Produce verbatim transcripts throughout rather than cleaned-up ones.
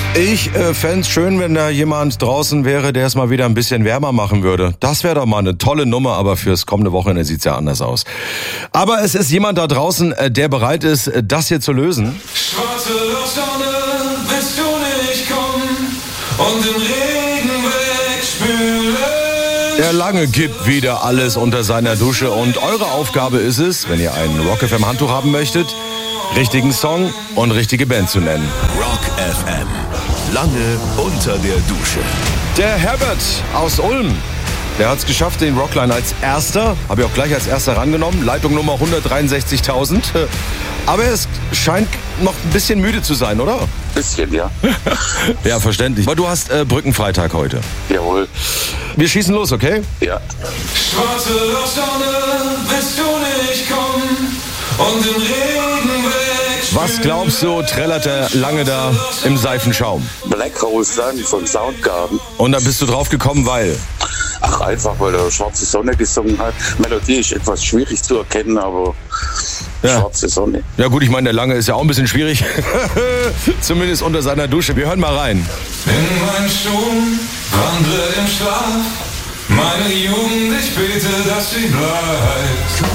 Ich äh, fände es schön, wenn da jemand draußen wäre, der es mal wieder ein bisschen wärmer machen würde. Das wäre doch mal eine tolle Nummer, aber fürs kommende Wochenende sieht's ja anders aus. Aber es ist jemand da draußen, äh, der bereit ist, äh, das hier zu lösen. Schwarze Lochsonne, willst du nicht kommen und den Regen wegspülen? Der Lange gibt wieder alles unter seiner Dusche und eure Aufgabe ist es, wenn ihr ein Rock F M Handtuch haben möchtet, richtigen Song und richtige Band zu nennen. Rock F M. Lange unter der Dusche. Der Herbert aus Ulm, der hat es geschafft, den Rockline als erster, habe ich auch gleich als erster rangenommen, Leitung Nummer hundertdreiundsechzigtausend. Aber er ist, scheint noch ein bisschen müde zu sein, oder? Bisschen, ja. Ja, verständlich. Aber du hast äh, Brückenfreitag heute. Jawohl. Wir schießen los, okay? Ja. Schwarze Lochsonne, willst du nicht kommen und den Regen wegspülen? Was glaubst du, trällert der Lange da im Seifenschaum? Black Hole Sun von Soundgarden. Und da bist du drauf gekommen, weil? Ach, einfach, weil er Schwarze Sonne gesungen hat. Melodie ist etwas schwierig zu erkennen, aber Ja. Schwarze Sonne. Ja gut, ich meine, der Lange ist ja auch ein bisschen schwierig. Zumindest unter seiner Dusche. Wir hören mal rein. In meinen Sturm wandle im Schlaf, meine Jugend, ich bete, dass sie bleibt.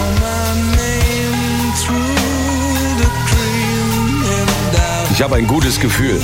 Ich habe ein gutes Gefühl.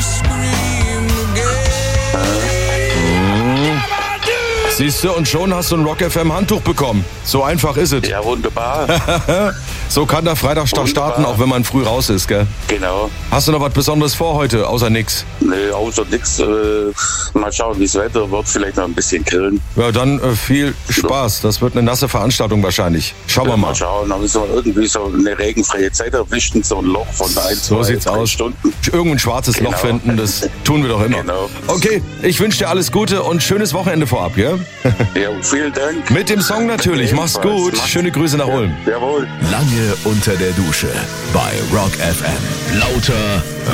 Siehst du, und schon hast du ein Rock F M Handtuch bekommen. So einfach ist es. Ja, wunderbar. So kann der Freitag doch starten, auch wenn man früh raus ist, gell? Genau. Hast du noch was Besonderes vor heute, außer nix? Nee, außer nix. Äh, mal schauen, wie das Wetter wird. Vielleicht noch ein bisschen grillen. Ja, dann äh, viel Spaß. Das wird eine nasse Veranstaltung wahrscheinlich. Schauen wir Ja, mal. mal schauen. Dann müssen wir irgendwie so eine regenfreie Zeit erwischen. So ein Loch von ein, So zwei, sieht's drei aus. Stunden. Irgendein schwarzes Genau. Loch finden, das tun wir doch immer. Genau. Okay, ich wünsche dir alles Gute und schönes Wochenende vorab, ja? Ja, vielen Dank. Mit dem Song natürlich. Mach's Ebenfalls. gut. Mach's- Schöne Grüße nach Ulm. Jawohl. Lange unter der Dusche bei Rock F M. Lauter